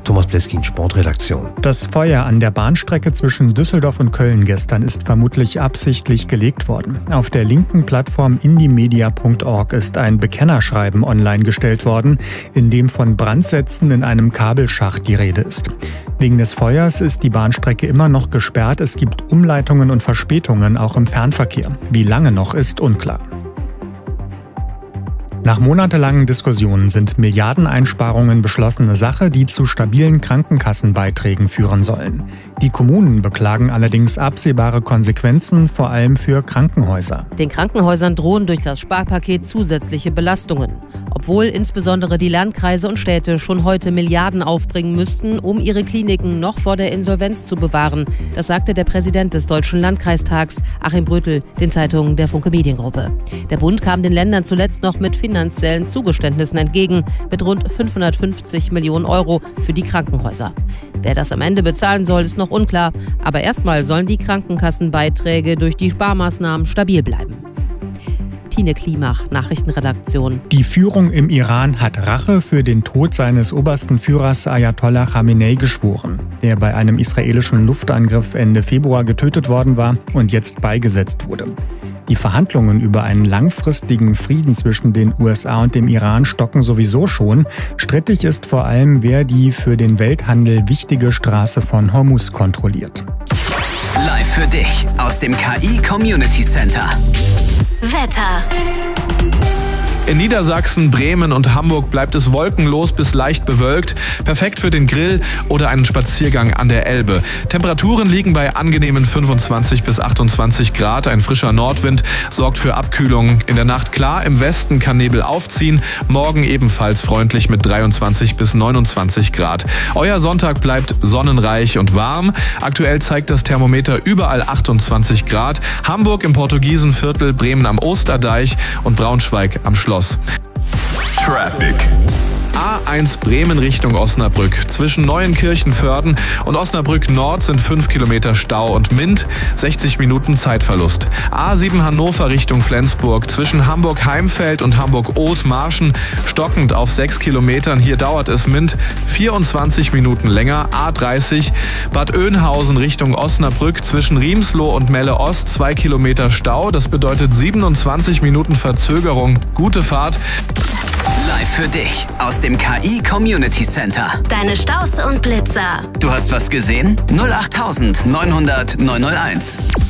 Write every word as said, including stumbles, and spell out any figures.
Thomas Pleskin, Sportredaktion. Das Feuer an der Bahnstrecke zwischen Düsseldorf und Köln gestern ist vermutlich absichtlich gelegt worden. Auf der linken Plattform indiemedia punkt org ist ein Bekennerschreiben online gestellt worden, in dem von Brandsätzen in einem Kabelschacht die Rede ist. Wegen des Feuers ist die Bahnstrecke immer noch gesperrt. Es gibt Umleitungen und Verspätungen auch im Fernverkehr. Wie lange noch, ist unklar. Nach monatelangen Diskussionen sind Milliardeneinsparungen beschlossene Sache, die zu stabilen Krankenkassenbeiträgen führen sollen. Die Kommunen beklagen allerdings absehbare Konsequenzen, vor allem für Krankenhäuser. Den Krankenhäusern drohen durch das Sparpaket zusätzliche Belastungen. Obwohl insbesondere die Landkreise und Städte schon heute Milliarden aufbringen müssten, um ihre Kliniken noch vor der Insolvenz zu bewahren. Das sagte der Präsident des Deutschen Landkreistags, Achim Brötel, den Zeitungen der Funke Mediengruppe. Der Bund kam den Ländern zuletzt noch mit finanziellen Zugeständnissen entgegen, mit rund fünfhundertfünfzig Millionen Euro für die Krankenhäuser. Wer das am Ende bezahlen soll, ist noch unklar. Aber erstmal sollen die Krankenkassenbeiträge durch die Sparmaßnahmen stabil bleiben. Tine Klimach, Nachrichtenredaktion. Die Führung im Iran hat Rache für den Tod seines obersten Führers Ayatollah Khamenei geschworen, der bei einem israelischen Luftangriff Ende Februar getötet worden war und jetzt beigesetzt wurde. Die Verhandlungen über einen langfristigen Frieden zwischen den U S A und dem Iran stocken sowieso schon. Strittig ist vor allem, wer die für den Welthandel wichtige Straße von Hormuz kontrolliert. Live für dich aus dem K I Community Center. Wetter. In Niedersachsen, Bremen und Hamburg bleibt es wolkenlos bis leicht bewölkt. Perfekt für den Grill oder einen Spaziergang an der Elbe. Temperaturen liegen bei angenehmen fünfundzwanzig bis achtundzwanzig Grad. Ein frischer Nordwind sorgt für Abkühlung. In der Nacht klar, im Westen kann Nebel aufziehen. Morgen ebenfalls freundlich mit dreiundzwanzig bis neunundzwanzig Grad. Euer Sonntag bleibt sonnenreich und warm. Aktuell zeigt das Thermometer überall achtundzwanzig Grad. Hamburg im Portugiesenviertel, Bremen am Osterdeich und Braunschweig am Schloss. Traffic. A eins Bremen Richtung Osnabrück. Zwischen Neuenkirchen-Vörden und Osnabrück Nord sind fünf Kilometer Stau und Mint, sechzig Minuten Zeitverlust. A sieben Hannover Richtung Flensburg. Zwischen Hamburg-Heimfeld und Hamburg-Oth-Marschen stockend auf sechs Kilometern. Hier dauert es Mint vierundzwanzig Minuten länger. A dreißig Bad Oeynhausen Richtung Osnabrück. Zwischen Riemsloh und Melle Ost zwei Kilometer Stau. Das bedeutet siebenundzwanzig Minuten Verzögerung. Gute Fahrt. Live für dich aus dem K I Community Center. Deine Staus und Blitzer. Du hast was gesehen? null acht neunhundert neunhunderт neunhunderteins.